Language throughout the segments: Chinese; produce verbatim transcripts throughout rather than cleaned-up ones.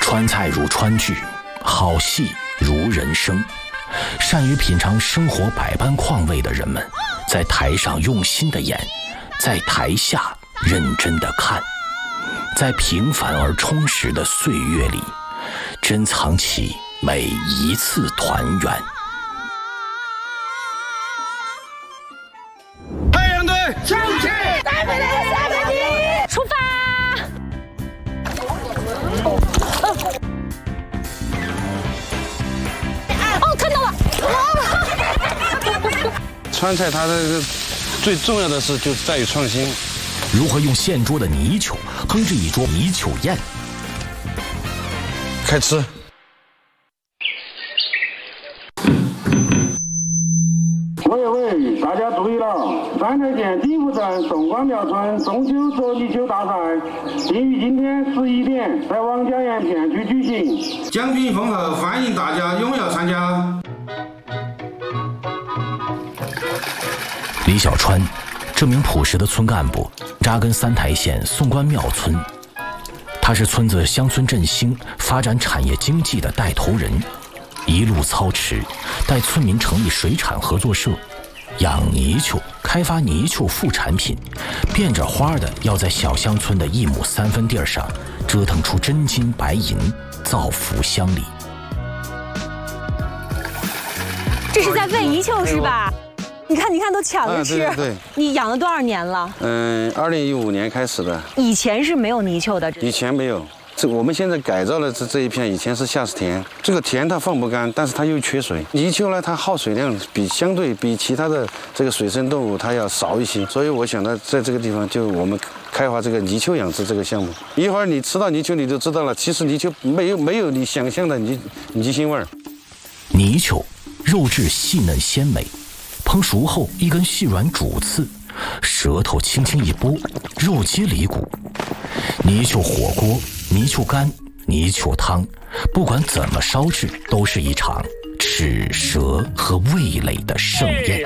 川菜如川剧，好戏如人生。善于品尝生活百般况味的人们，在台上用心的演，在台下认真的看，在平凡而充实的岁月里，珍藏起每一次团圆。 太阳队上去，带回来下个你出发。哦，看到了。 川菜它这个最重要的是就在于创新， 如何用现捉的泥鳅烹制一桌泥鳅宴？ 开吃。 各位，大家注意了，三台县第五站宋官庙村中秋捉泥鳅大赛定于今天十一点在王家园片区举行， 奖品丰厚，欢迎大家踊跃参加。 李小川，这名朴实的村干部，扎根三台县宋官庙村。他是村子乡村振兴、发展产业经济的带头人，一路操持，带村民成立水产合作社，养泥鳅，开发泥鳅副产品，变着花的要在小乡村的一亩三分地上折腾出真金白银，造福乡里。 这是在喂泥鳅是吧？你看，你看，都抢着吃。 啊、对, 对, 对你养了多少年了？ 嗯，二零一五年开始的。 以前是没有泥鳅的。 以前没有，这我们现在改造了这这一片，以前是下水田。这个田它放不干，但是它又缺水。泥鳅呢，它耗水量比相对比其他的这个水生动物它要少一些，所以我想呢，在这个地方就我们开发这个泥鳅养殖这个项目。一会儿你吃到泥鳅，你就知道了，其实泥鳅没有没有你想象的泥泥腥味儿。 泥鳅肉质细嫩鲜美。烹熟后，一根细软主刺，舌头轻轻一拨，肉接里骨。泥鳅火锅、泥鳅干、泥鳅汤，不管怎么烧制，都是一场齿舌和味蕾的盛宴。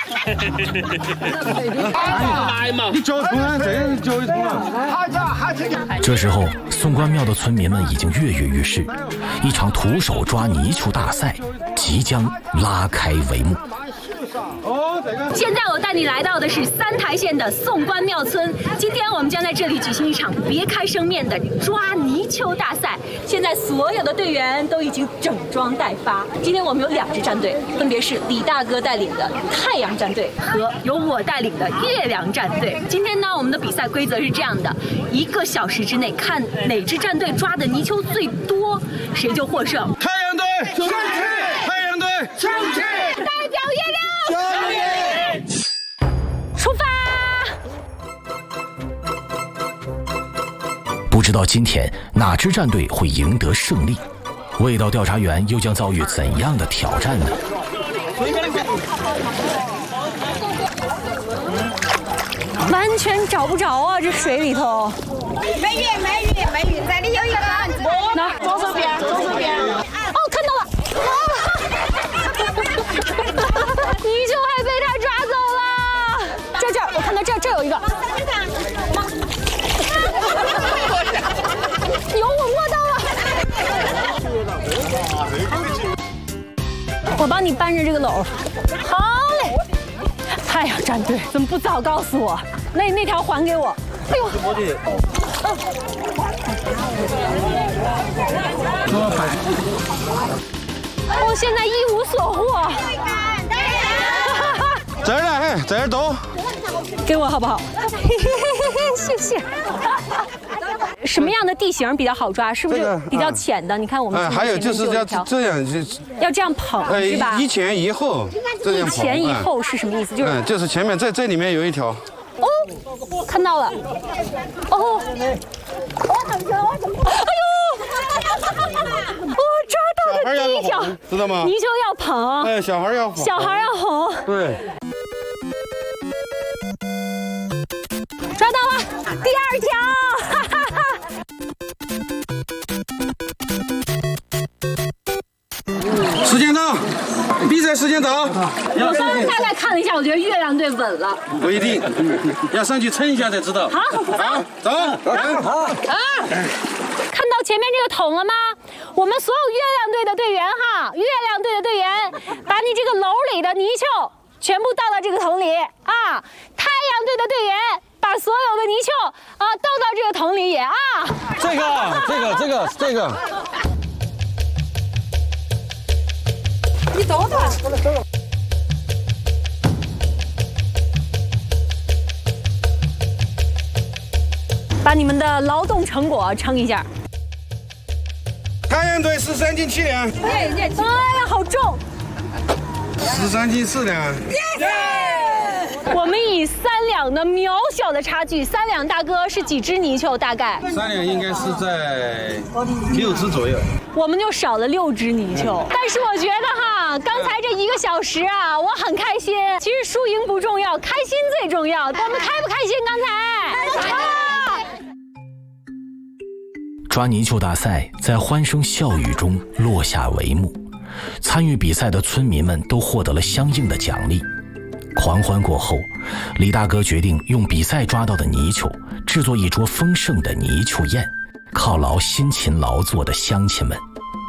这时候，宋官庙的村民们已经跃跃欲试，一场徒手抓泥鳅大赛即将拉开帷幕。 现在我带你来到的是三台县的宋官庙村，今天我们将在这里举行一场别开生面的抓泥鳅大赛。现在所有的队员都已经整装待发。今天我们有两支战队，分别是李大哥带领的太阳战队和由我带领的月亮战队。今天呢，我们的比赛规则是这样的：一个小时之内看哪支战队抓的泥鳅最多，谁就获胜。 太阳队上去！太阳队上去！ 代表月亮。出发！ 不知道今天哪支战队会赢得胜利？味道调查员又将遭遇怎样的挑战呢？ 完全找不着啊，这水里头。 美鱼，美鱼，美鱼，这里有一个。 哪？ 左手边，左手边。 哦，看到了。泥鳅还被他抓走了。这这儿，我看到这儿，这儿有一个。有，我摸到了。我帮你搬着这个篓。好嘞。太阳战队怎么不早告诉我？那那条还给我。哎呦。我现在一无所获。 这儿呢，哎，这儿多。 给我好不好？谢谢。什么样的地形比较好抓？是不是比较浅的？你看我们。 哎，还有就是要这样，就要这样捧，是吧？ 一前一后，这样捧。 一前一后是什么意思？就是嗯，就是前面在这里面有一条。 哦，看到了。哦。哎呦！我抓到的第一条， 知道吗？ 泥鳅要捧。 哎，小孩要捧。 小孩要哄。 对。 抓到了，第二条。哈哈哈。 时间到，比赛时间到。 我刚刚大概看了一下，我觉得月亮队稳了。 不一定，要上去称一下才知道。 好， 好，走， 好，啊！看到前面这个桶了吗？ 我们所有月亮队的队员哈，月亮队的队员，把你这个篓里的泥鳅全部倒到这个桶里啊！太阳队的队员把所有的泥鳅啊倒到这个桶里也啊！ 这个，这个，这个，这个。 你走吧。把你们的劳动成果称一下。 太阳队十三斤七两。 哎呀，好重！ 十三斤四两。 我们以三两的渺小的差距，三两大哥是几只泥鳅？大概三两应该是在六只左右。 我们就少了六只泥鳅，但是我觉得哈，刚才这一个小时啊，我很开心。其实输赢不重要，开心最重要。我们开不开心？刚才？啊！ 抓泥鳅大赛在欢声笑语中落下帷幕，参与比赛的村民们都获得了相应的奖励。狂欢过后，李大哥决定用比赛抓到的泥鳅制作一桌丰盛的泥鳅宴，犒劳辛勤劳作的乡亲们。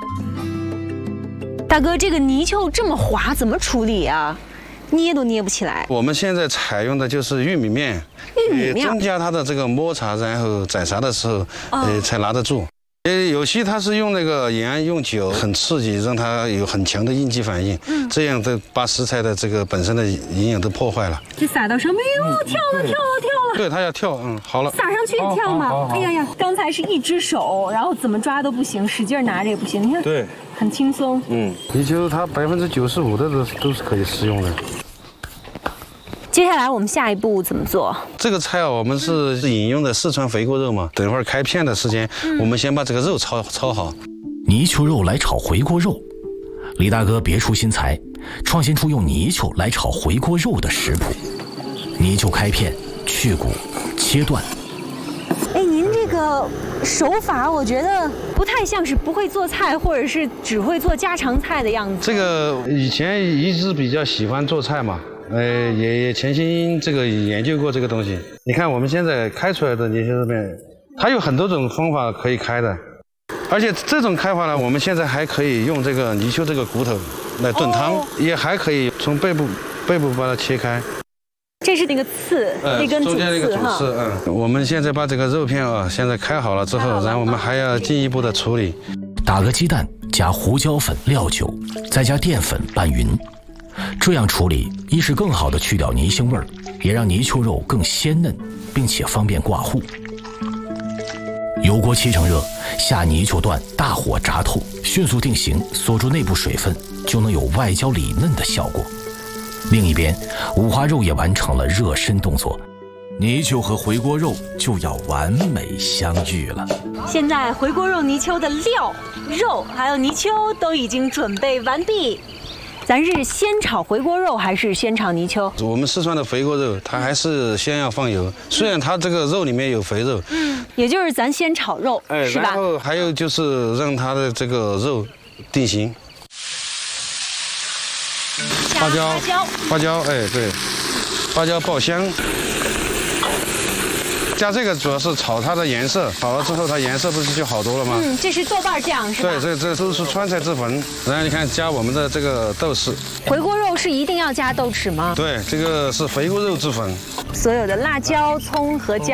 大哥，这个泥鳅这么滑，怎么处理啊？捏都捏不起来。 我们现在采用的就是玉米面， 玉米面增加它的这个摩擦，然后宰杀的时候，哦、呃，才拿得住。呃，有些它是用那个盐、用酒，很刺激，让它有很强的应激反应，嗯，这样的把食材的这个本身的营养都破坏了。 这撒到上面，哎呦，跳了，跳了，跳了。 对，它要跳，嗯，好了。 撒上去跳吗？哎呀呀，刚才是一只手，然后怎么抓都不行，使劲拿着也不行，你看， 对， 很轻松。 嗯，泥鳅它百分之九十五的都都是可以食用的。 接下来我们下一步怎么做？ 这个菜啊，我们是引用的四川肥锅肉嘛。等会儿开片的时间，嗯、我们先把这个肉焯焯好。 泥鳅肉来炒回锅肉，李大哥别出心裁，创新出用泥鳅来炒回锅肉的食谱。泥鳅开片、去骨、切断。 哎，您这个手法，我觉得不太像是不会做菜，或者是只会做家常菜的样子。 这个以前一直比较喜欢做菜嘛。呃，也也潜心这个研究过这个东西。你看我们现在开出来的泥鳅肉面，它有很多种方法可以开的，而且这种开法呢，我们现在还可以用这个泥鳅这个骨头来炖汤，哦、也还可以从背部背部把它切开。 这是那个刺，呃、那根主刺中间那个主刺，嗯。我们现在把这个肉片啊，现在开好了之后，然后我们还要进一步的处理， 打个鸡蛋，加胡椒粉、料酒，再加淀粉拌匀。这样处理，一是更好的去掉泥腥味儿，也让泥鳅肉更鲜嫩，并且方便挂糊。油锅七成热，下泥鳅段，大火炸透，迅速定型，锁住内部水分，就能有外焦里嫩的效果。另一边，五花肉也完成了热身动作，泥鳅和回锅肉就要完美相遇了。 现在回锅肉泥鳅的料、肉还有泥鳅都已经准备完毕。咱是先炒回锅肉还是先炒泥鳅？ 我们四川的回锅肉，它还是先要放油。虽然它这个肉里面有肥肉， 嗯，也就是咱先炒肉， 哎， 是吧？ 然后还有就是让它的这个肉定型。花椒， 花椒， 花椒，哎，对，花椒爆香。加这个主要是炒它的颜色，炒了之后它颜色不是就好多了吗？ 嗯，这是豆瓣酱是吧？ 对，这这都是川菜制粉。然后你看加我们的这个豆豉。 回锅肉是一定要加豆豉吗？ 对，这个是回锅肉制粉。 所有的辣椒、葱和姜。